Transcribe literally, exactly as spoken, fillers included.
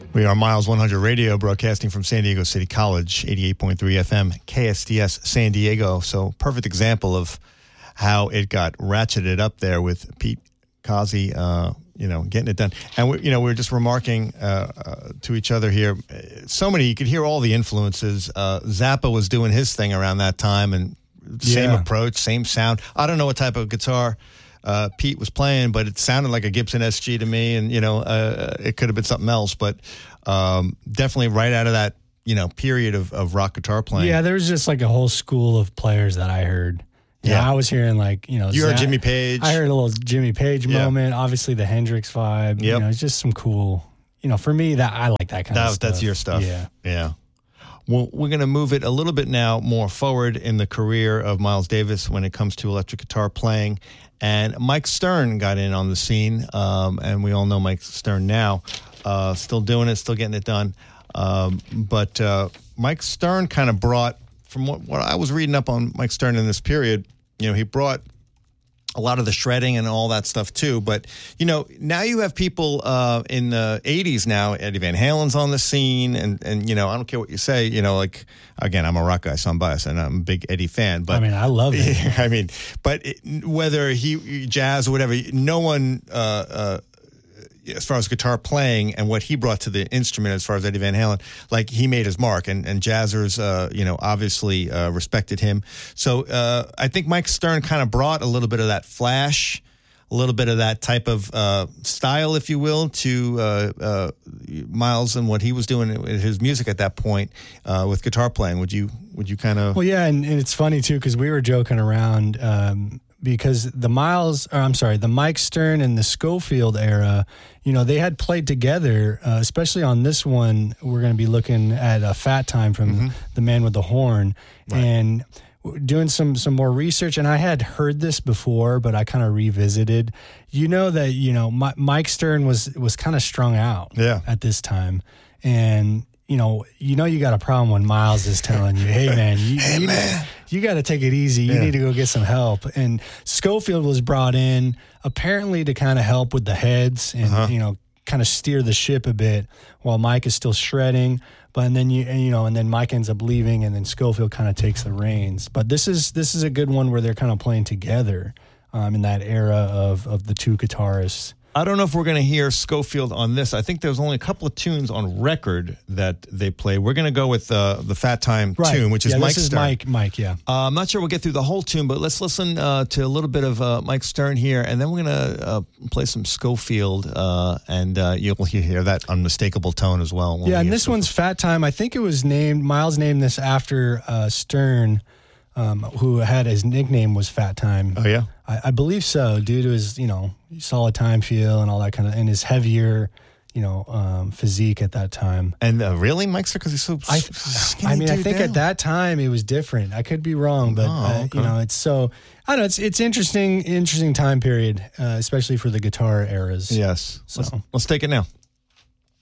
We are Miles one hundred Radio, broadcasting from San Diego City College, eighty-eight point three F M, K S D S San Diego. So perfect example of how it got ratcheted up there with Pete Kazi, uh, you know, getting it done. And, we, you know, we were just remarking uh, uh, to each other here. So many, you could hear all the influences. Uh, Zappa was doing his thing around that time, and same Yeah. approach, same sound. I don't know what type of guitar Uh, Pete was playing, but it sounded like a Gibson S G to me, and you know, uh, it could have been something else. But um, definitely right out of that, you know, period of, of rock guitar playing. Yeah, there was just like a whole school of players that I heard. You Yeah. know, I was hearing like, you know, You heard Zach- Jimmy Page. I heard a little Jimmy Page Yeah. moment. Obviously, the Hendrix vibe. You Yep. know, it's just some cool. You know, for me, that I like that kind That- of stuff. That's your stuff. Yeah. Yeah. Well, we're going to move it a little bit now more forward in the career of Miles Davis when it comes to electric guitar playing. And Mike Stern got in on the scene, um, and we all know Mike Stern now. Uh, still doing it, still getting it done. Um, but uh, Mike Stern kind of brought, from what, what I was reading up on Mike Stern in this period, you know, he brought a lot of the shredding and all that stuff too. But, you know, now you have people uh, in the eighties now, Eddie Van Halen's on the scene. And, and, you know, I don't care what you say, you know, like, again, I'm a rock guy, so I'm biased, and I'm a big Eddie fan. But I mean, I love it. I mean, but it, whether he, jazz or whatever, no one, uh, uh, as far as guitar playing and what he brought to the instrument, as far as Eddie Van Halen, like he made his mark, and, and jazzers, uh, you know, obviously uh, respected him. So uh, I think Mike Stern kind of brought a little bit of that flash, a little bit of that type of uh, style, if you will, to uh, uh, Miles and what he was doing in his music at that point uh, with guitar playing. Would you, would you kind of? Well, yeah, and, and it's funny too because we were joking around um, because the Miles, or I'm sorry, the Mike Stern and the Schofield era, you know, they had played together, uh, especially on this one. We're going to be looking at a Fat Time from Mm-hmm. the Man with the Horn, Right. and doing some some more research. And I had heard this before, but I kind of revisited. You know that you know Mi- Mike Stern was was kind of strung out, Yeah. at this time, and. You know, you know, you got a problem when Miles is telling you, "Hey, man, you Hey, you, man. you got to take it easy. You Yeah. need to go get some help." And Schofield was brought in apparently to kind of help with the heads and Uh-huh. you know, kind of steer the ship a bit while Mike is still shredding. But and then you and, you know, and then Mike ends up leaving, and then Schofield kind of takes the reins. But this is this is a good one where they're kind of playing together um, in that era of of the two guitarists. I don't know if we're going to hear Schofield on this. I think there's only a couple of tunes on record that they play. We're going to go with uh, the Fat Time tune, which is yeah, Mike this is Stern. Mike. Mike, yeah. Uh, I'm not sure we'll get through the whole tune, but let's listen uh, to a little bit of uh, Mike Stern here, and then we're going to uh, play some Schofield, uh, and uh, you'll hear that unmistakable tone as well. when Yeah, we and hear this Schofield. one's Fat Time. I think it was named, Miles named this after uh, Stern, um, who had his nickname was Fat Time. Oh, yeah? I, I believe so, due to his, you know, solid time feel and all that kind of, and his heavier, you know, um, physique at that time. And uh, really, Mike Stern, because he's so I, skinny I mean, I dude think now. at that time it was different. I could be wrong, but Oh, uh, okay. you know, it's so I don't know. It's it's interesting, interesting time period, uh, especially for the guitar eras. Yes. So. Let's, let's take it now.